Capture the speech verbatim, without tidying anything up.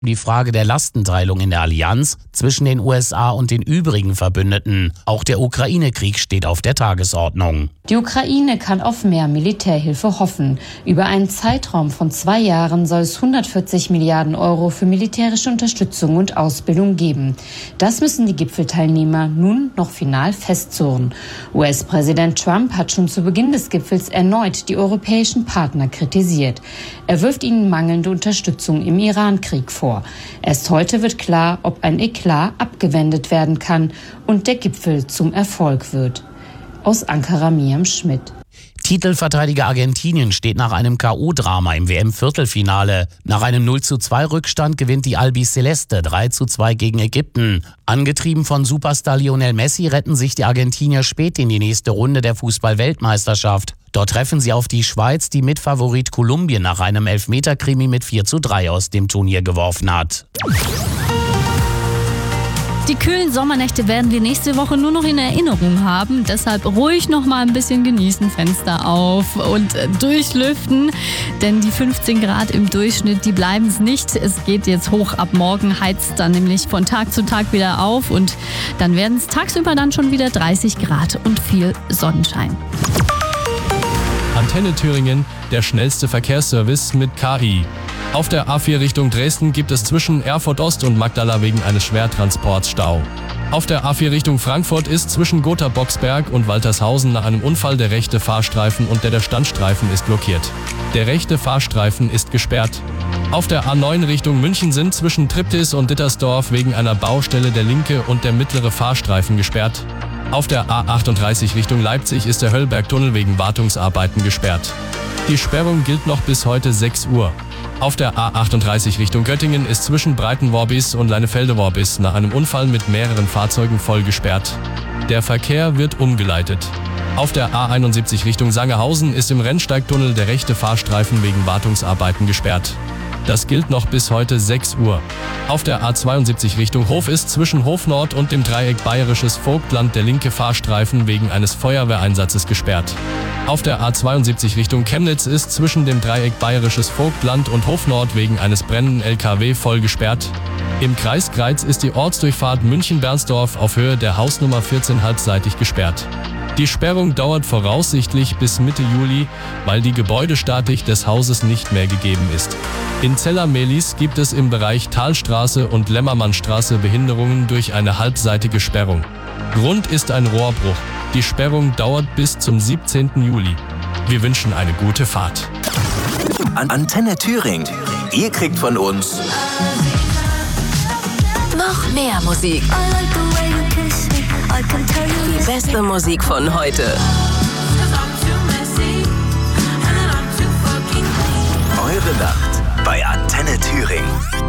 Die Frage der Lastenteilung in der Allianz zwischen den U S A und den übrigen Verbündeten. Auch der Ukraine-Krieg steht auf der Tagesordnung. Die Ukraine kann auf mehr Militärhilfe hoffen. Über einen Zeitraum von zwei Jahren soll es hundertvierzig Milliarden Euro für militärische Unterstützung und Ausbildung geben. Das müssen die Gipfelteilnehmer nun noch final festzurren. U S-Präsident Trump hat schon zu Beginn des Gipfels erneut die europäischen Partner kritisiert. Er wirft ihnen mangelnde Unterstützung im Iran-Krieg vor. Erst heute wird klar, ob ein Eklat abgewendet werden kann und der Gipfel zum Erfolg wird. Aus Ankara Miriam Schmidt. Titelverteidiger Argentinien steht nach einem K O-Drama im W M-Viertelfinale. Nach einem null zu zwei Rückstand gewinnt die Albiceleste drei zu zwei gegen Ägypten. Angetrieben von Superstar Lionel Messi retten sich die Argentinier spät in die nächste Runde der Fußball-Weltmeisterschaft. Dort treffen sie auf die Schweiz, die Mitfavorit Kolumbien nach einem Elfmeter-Krimi mit vier zu drei aus dem Turnier geworfen hat. Die kühlen Sommernächte werden wir nächste Woche nur noch in Erinnerung haben. Deshalb ruhig noch mal ein bisschen genießen, Fenster auf und durchlüften. Denn die fünfzehn Grad im Durchschnitt, die bleiben es nicht. Es geht jetzt hoch. Ab morgen heizt dann nämlich von Tag zu Tag wieder auf. Und dann werden es tagsüber dann schon wieder dreißig Grad und viel Sonnenschein. Antenne Thüringen, der schnellste Verkehrsservice mit K I. Auf der A vier Richtung Dresden gibt es zwischen Erfurt Ost und Magdala wegen eines Schwertransports Stau. Auf der A vier Richtung Frankfurt ist zwischen Gotha-Boxberg und Waltershausen nach einem Unfall der rechte Fahrstreifen und der der Standstreifen ist blockiert. Der rechte Fahrstreifen ist gesperrt. Auf der A neun Richtung München sind zwischen Triptis und Dittersdorf wegen einer Baustelle der linke und der mittlere Fahrstreifen gesperrt. Auf der A achtunddreißig Richtung Leipzig ist der Höllbergtunnel wegen Wartungsarbeiten gesperrt. Die Sperrung gilt noch bis heute sechs Uhr. Auf der A achtunddreißig Richtung Göttingen ist zwischen Breitenworbis und Leinefelde-Worbis nach einem Unfall mit mehreren Fahrzeugen voll gesperrt. Der Verkehr wird umgeleitet. Auf der A einundsiebzig Richtung Sangerhausen ist im Rennsteigtunnel der rechte Fahrstreifen wegen Wartungsarbeiten gesperrt. Das gilt noch bis heute sechs Uhr. Auf der A zweiundsiebzig Richtung Hof ist zwischen Hof Nord und dem Dreieck Bayerisches Vogtland der linke Fahrstreifen wegen eines Feuerwehreinsatzes gesperrt. Auf der A zweiundsiebzig Richtung Chemnitz ist zwischen dem Dreieck Bayerisches Vogtland und Hof Nord wegen eines brennenden L K W voll gesperrt. Im Kreis Greiz ist die Ortsdurchfahrt München-Bernsdorf auf Höhe der Hausnummer vierzehn halbseitig gesperrt. Die Sperrung dauert voraussichtlich bis Mitte Juli, weil die Gebäudestatik des Hauses nicht mehr gegeben ist. In Zeller-Mehlis gibt es im Bereich Talstraße und Lämmermannstraße Behinderungen durch eine halbseitige Sperrung. Grund ist ein Rohrbruch. Die Sperrung dauert bis zum siebzehnten Juli. Wir wünschen eine gute Fahrt. An Antenne Thüringen. Ihr kriegt von uns noch mehr Musik. Die beste Musik von heute. Eure Nacht bei Antenne Thüringen.